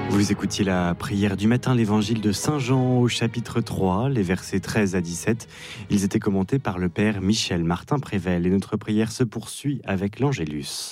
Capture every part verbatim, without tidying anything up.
Vous écoutiez la prière du matin, l'évangile de Saint Jean au chapitre trois, les versets treize à dix-sept. Ils étaient commentés par le père Michel Martin-Prével et notre prière se poursuit avec l'Angélus.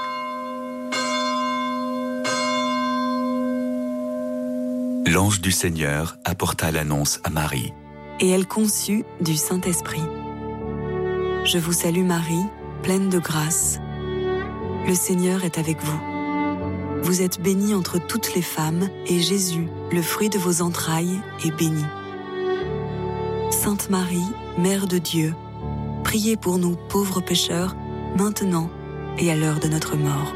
L'ange du Seigneur apporta l'annonce à Marie. Et elle conçut du Saint-Esprit. Je vous salue Marie, pleine de grâce. Le Seigneur est avec vous. Vous êtes bénie entre toutes les femmes, et Jésus, le fruit de vos entrailles, est béni. Sainte Marie, Mère de Dieu, priez pour nous pauvres pécheurs, maintenant et à l'heure de notre mort.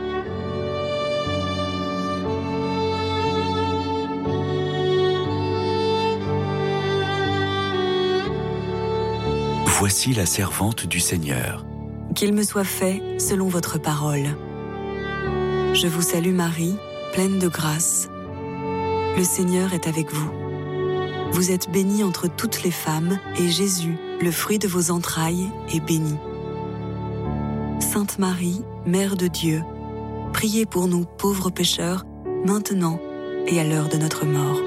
Voici la servante du Seigneur. Qu'il me soit fait selon votre parole. Je vous salue Marie, pleine de grâce. Le Seigneur est avec vous. Vous êtes bénie entre toutes les femmes, et Jésus, le fruit de vos entrailles, est béni. Sainte Marie, Mère de Dieu, priez pour nous pauvres pécheurs, maintenant et à l'heure de notre mort.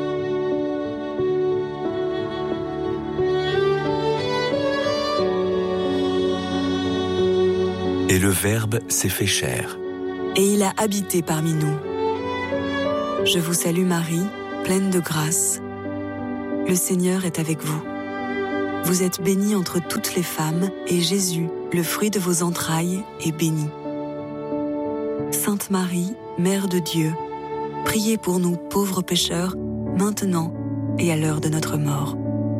Et le Verbe s'est fait chair. Et il a habité parmi nous. Je vous salue Marie, pleine de grâce. Le Seigneur est avec vous. Vous êtes bénie entre toutes les femmes, et Jésus, le fruit de vos entrailles, est béni. Sainte Marie, Mère de Dieu, priez pour nous pauvres pécheurs, maintenant et à l'heure de notre mort.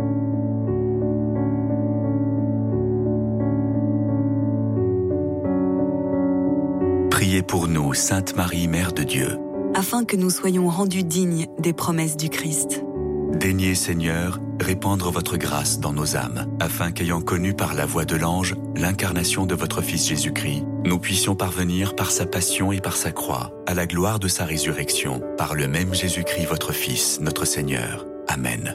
Priez pour nous, Sainte Marie, Mère de Dieu. Afin que nous soyons rendus dignes des promesses du Christ. Daignez, Seigneur, répandre votre grâce dans nos âmes, afin qu'ayant connu par la voix de l'ange l'incarnation de votre Fils Jésus-Christ, nous puissions parvenir par sa passion et par sa croix, à la gloire de sa résurrection, par le même Jésus-Christ, votre Fils, notre Seigneur. Amen.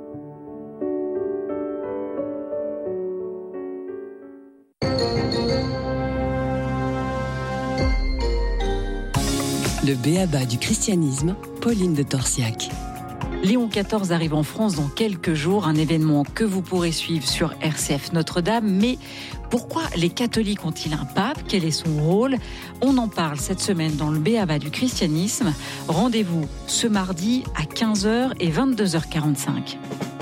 Le b.a.-ba du christianisme, Pauline de Torsiac. Léon quatorze arrive en France dans quelques jours, un événement que vous pourrez suivre sur R C F Notre-Dame. Mais pourquoi les catholiques ont-ils un pape ? Quel est son rôle ? On en parle cette semaine dans le b.a.-ba du christianisme. Rendez-vous ce mardi à quinze heures et vingt-deux heures quarante-cinq.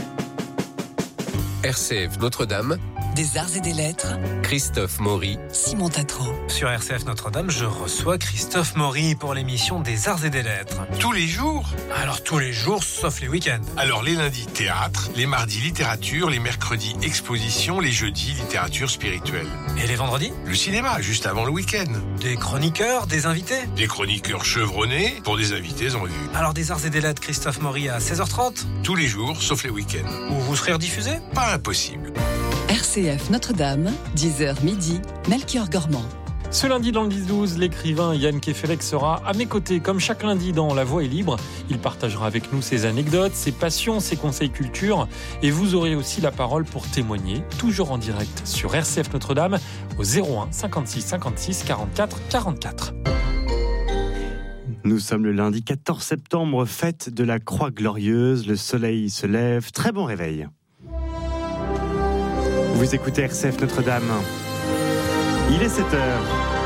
R C F Notre-Dame, Des arts et des lettres, Christophe Maury, Simon Tatro. Sur R C F Notre-Dame, je reçois Christophe Maury pour l'émission des arts et des lettres. Tous les jours ? Alors tous les jours, sauf les week-ends. Alors les lundis, théâtre, les mardis, littérature, les mercredis, exposition, les jeudis, littérature spirituelle. Et les vendredis ? Le cinéma, juste avant le week-end. Des chroniqueurs, des invités ? Des chroniqueurs chevronnés pour des invités en vue. Alors des arts et des lettres, Christophe Maury à seize heures trente ? Tous les jours, sauf les week-ends. Où vous serez rediffusé ? Pas impossible. R C F Notre-Dame, dix heures midi, Melchior Gormand. Ce lundi dans le dix douze, l'écrivain Yann Kefelec sera à mes côtés, comme chaque lundi dans La Voix est libre. Il partagera avec nous ses anecdotes, ses passions, ses conseils culture. Et vous aurez aussi la parole pour témoigner, toujours en direct sur R C F Notre-Dame, au zéro un cinquante-six cinquante-six quarante-quatre quarante-quatre. Nous sommes le lundi quatorze septembre, fête de la Croix Glorieuse. Le soleil se lève. Très bon réveil. Vous écoutez R C F Notre-Dame. Il est sept heures.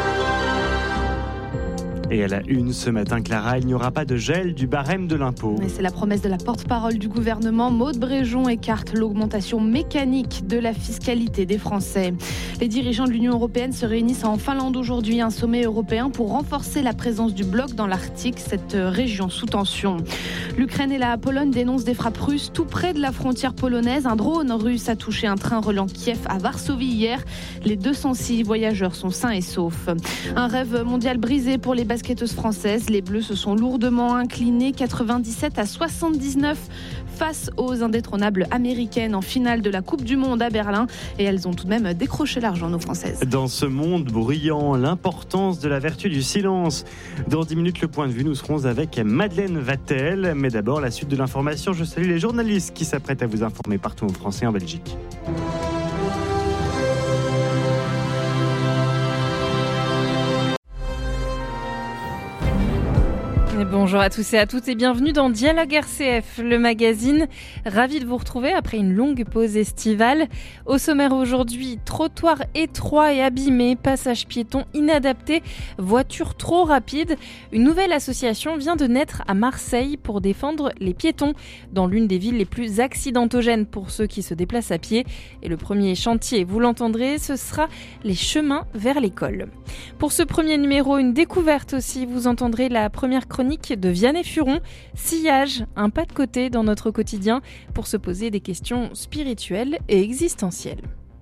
Et à la une ce matin, Clara, il n'y aura pas de gel du barème de l'impôt. Mais c'est la promesse de la porte-parole du gouvernement. Maude Bréjon écarte l'augmentation mécanique de la fiscalité des Français. Les dirigeants de l'Union européenne se réunissent en Finlande aujourd'hui, un sommet européen pour renforcer la présence du bloc dans l'Arctique, cette région sous tension. L'Ukraine et la Pologne dénoncent des frappes russes tout près de la frontière polonaise. Un drone russe a touché un train reliant Kiev à Varsovie hier. Les deux cent six voyageurs sont sains et saufs. Un rêve mondial brisé pour les basketteuses françaises. Les Bleus se sont lourdement inclinés quatre-vingt-dix-sept à soixante-dix-neuf face aux indétrônables américaines en finale de la Coupe du Monde à Berlin. Et elles ont tout de même décroché l'argent, nos Françaises. Dans ce monde bruyant, l'importance de la vertu du silence. Dans dix minutes, le point de vue, nous serons avec Madeleine Vatel. Mais d'abord, la suite de l'information. Je salue les journalistes qui s'apprêtent à vous informer partout en France et en Belgique. Et bonjour à tous et à toutes et bienvenue dans Dialogue R C F, le magazine. Ravi de vous retrouver après une longue pause estivale. Au sommaire aujourd'hui, trottoir étroit et abîmé, passage piéton inadapté, voiture trop rapide. Une nouvelle association vient de naître à Marseille pour défendre les piétons dans l'une des villes les plus accidentogènes pour ceux qui se déplacent à pied. Et le premier chantier, vous l'entendrez, ce sera les chemins vers l'école. Pour ce premier numéro, une découverte aussi, vous entendrez la première chronique de Vianney Furon, Sillage, un pas de côté dans notre quotidien pour se poser des questions spirituelles et existentielles.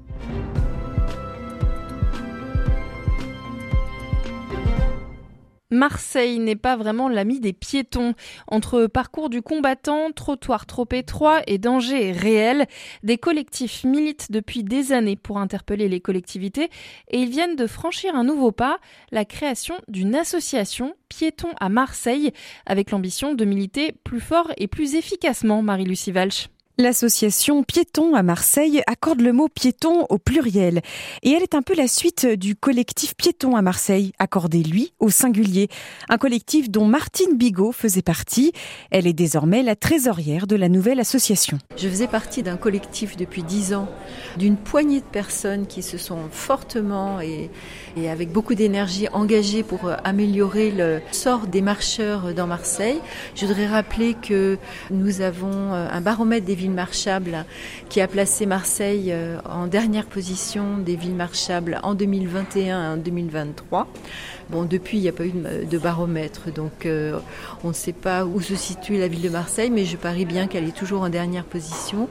Marseille n'est pas vraiment l'ami des piétons. Entre parcours du combattant, trottoir trop étroit et danger réel, des collectifs militent depuis des années pour interpeller les collectivités et ils viennent de franchir un nouveau pas, la création d'une association Piétons à Marseille, avec l'ambition de militer plus fort et plus efficacement, Marie-Lucie Walsh. L'association Piétons à Marseille accorde le mot piéton au pluriel. Et elle est un peu la suite du collectif Piétons à Marseille, accordé lui au singulier. Un collectif dont Martine Bigot faisait partie. Elle est désormais la trésorière de la nouvelle association. Je faisais partie d'un collectif depuis dix ans, d'une poignée de personnes qui se sont fortement et, et avec beaucoup d'énergie engagées pour améliorer le sort des marcheurs dans Marseille. Je voudrais rappeler que nous avons un baromètre des villes marchables qui a placé Marseille en dernière position des villes marchables en deux mille vingt et un et en deux mille vingt-trois. Bon, depuis, il n'y a pas eu de baromètre, donc euh, on ne sait pas où se situe la ville de Marseille, mais je parie bien qu'elle est toujours en dernière position.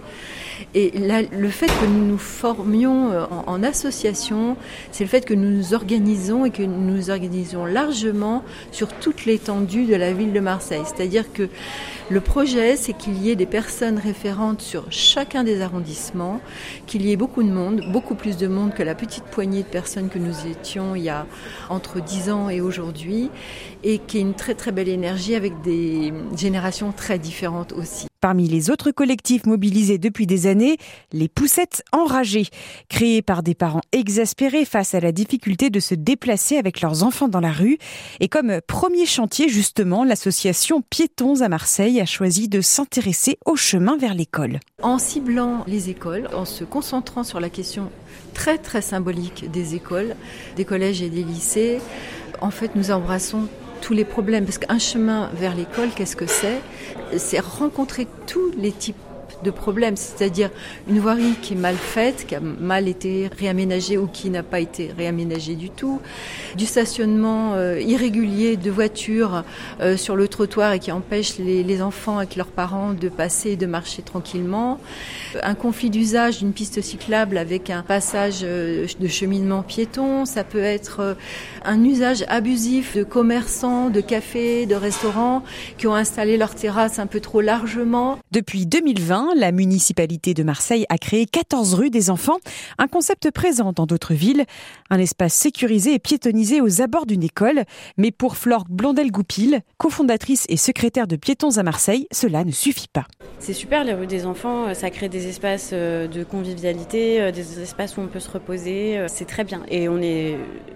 Et là, le fait que nous nous formions en, en association, c'est le fait que nous nous organisons et que nous nous organisons largement sur toute l'étendue de la ville de Marseille. C'est-à-dire que le projet, c'est qu'il y ait des personnes référentes sur chacun des arrondissements, qu'il y ait beaucoup de monde, beaucoup plus de monde que la petite poignée de personnes que nous étions il y a entre dix ans et aujourd'hui, et qu'il y ait une très très belle énergie avec des générations très différentes aussi. Parmi les autres collectifs mobilisés depuis des années, les Poussettes Enragées, créés par des parents exaspérés face à la difficulté de se déplacer avec leurs enfants dans la rue. Et comme premier chantier, justement, l'association Piétons à Marseille a choisi de s'intéresser au chemin vers l'école. En ciblant les écoles, en se concentrant sur la question très très symbolique des écoles, des collèges et des lycées, en fait nous embrassons tous les problèmes, parce qu'un chemin vers l'école, qu'est-ce que c'est ? C'est rencontrer tous les types de problèmes, c'est-à-dire une voirie qui est mal faite, qui a mal été réaménagée ou qui n'a pas été réaménagée du tout, du stationnement euh, irrégulier de voitures euh, sur le trottoir et qui empêche les, les enfants avec leurs parents de passer et de marcher tranquillement, un conflit d'usage d'une piste cyclable avec un passage euh, de cheminement piéton, ça peut être euh, un usage abusif de commerçants, de cafés, de restaurants qui ont installé leurs terrasses un peu trop largement. Depuis deux mille vingt, la municipalité de Marseille a créé quatorze rues des enfants, un concept présent dans d'autres villes, un espace sécurisé et piétonnisé aux abords d'une école. Mais pour Flore Blondel-Goupil, cofondatrice et secrétaire de Piétons à Marseille, cela ne suffit pas. C'est super les rues des enfants, ça crée des espaces de convivialité, des espaces où on peut se reposer, c'est très bien. Et on est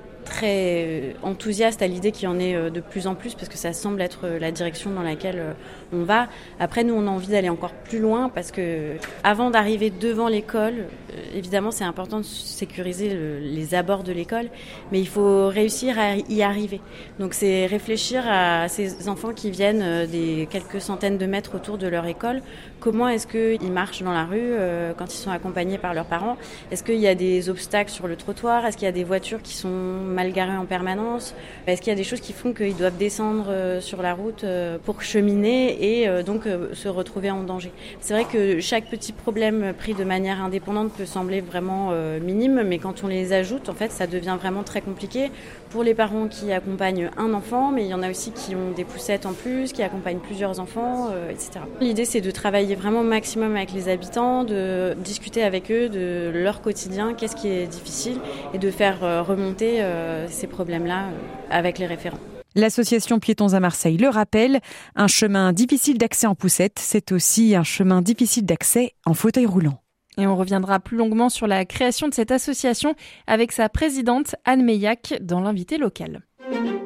très enthousiaste à l'idée qu'il y en ait de plus en plus parce que ça semble être la direction dans laquelle on va. Après, nous, on a envie d'aller encore plus loin parce que avant d'arriver devant l'école, évidemment, c'est important de sécuriser le, les abords de l'école, mais il faut réussir à y arriver. Donc, c'est réfléchir à ces enfants qui viennent des quelques centaines de mètres autour de leur école. Comment est-ce qu'ils marchent dans la rue euh, quand ils sont accompagnés par leurs parents ? Est-ce qu'il y a des obstacles sur le trottoir ? Est-ce qu'il y a des voitures qui sont mal garées en permanence ? Est-ce qu'il y a des choses qui font qu'ils doivent descendre euh, sur la route euh, pour cheminer et euh, donc euh, se retrouver en danger ? C'est vrai que chaque petit problème pris de manière indépendante peut sembler vraiment euh, minime, mais quand on les ajoute, en fait, ça devient vraiment très compliqué pour les parents qui accompagnent un enfant, mais il y en a aussi qui ont des poussettes en plus, qui accompagnent plusieurs enfants, euh, et cetera. L'idée, c'est de travailler vraiment au maximum avec les habitants, de discuter avec eux de leur quotidien, qu'est-ce qui est difficile, et de faire remonter euh, ces problèmes-là euh, avec les référents. L'association Piétons à Marseille le rappelle, un chemin difficile d'accès en poussette, c'est aussi un chemin difficile d'accès en fauteuil roulant. Et on reviendra plus longuement sur la création de cette association avec sa présidente Anne Meillac dans l'invité local.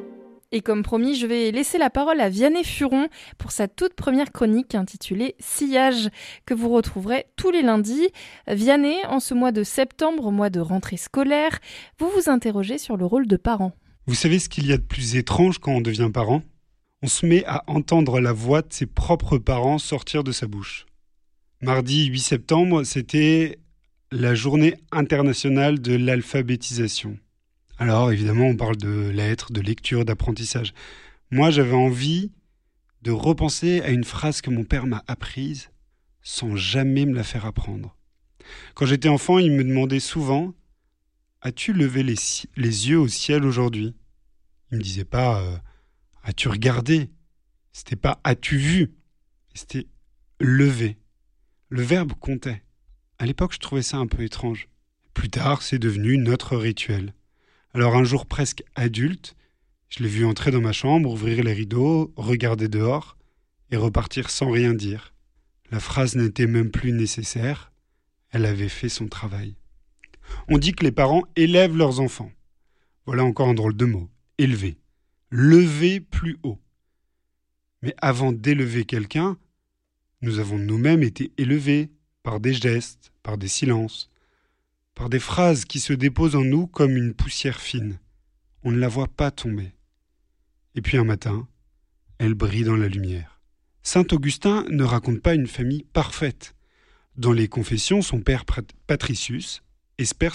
Et comme promis, je vais laisser la parole à Vianney Furon pour sa toute première chronique intitulée « Sillage » que vous retrouverez tous les lundis. Vianney, en ce mois de septembre, mois de rentrée scolaire, vous vous interrogez sur le rôle de parent. Vous savez ce qu'il y a de plus étrange quand on devient parent ? On se met à entendre la voix de ses propres parents sortir de sa bouche. Mardi huit septembre, c'était la journée internationale de l'alphabétisation. Alors évidemment, on parle de lettres, de lecture, d'apprentissage. Moi, j'avais envie de repenser à une phrase que mon père m'a apprise sans jamais me la faire apprendre. Quand j'étais enfant, il me demandait souvent « As-tu levé les, les yeux au ciel aujourd'hui ?» Il ne me disait pas euh, « As-tu regardé ?» C'était pas « As-tu vu ?» C'était « lever ». Le verbe comptait. À l'époque, je trouvais ça un peu étrange. Plus tard, c'est devenu notre rituel. Alors un jour presque adulte, je l'ai vu entrer dans ma chambre, ouvrir les rideaux, regarder dehors et repartir sans rien dire. La phrase n'était même plus nécessaire, elle avait fait son travail. On dit que les parents élèvent leurs enfants. Voilà encore un drôle de mot, élever. Lever plus haut. Mais avant d'élever quelqu'un, nous avons nous-mêmes été élevés par des gestes, par des silences, par des phrases qui se déposent en nous comme une poussière fine. On ne la voit pas tomber. Et puis un matin, elle brille dans la lumière. Saint Augustin ne raconte pas une famille parfaite. Dans les Confessions, son père Patricius espère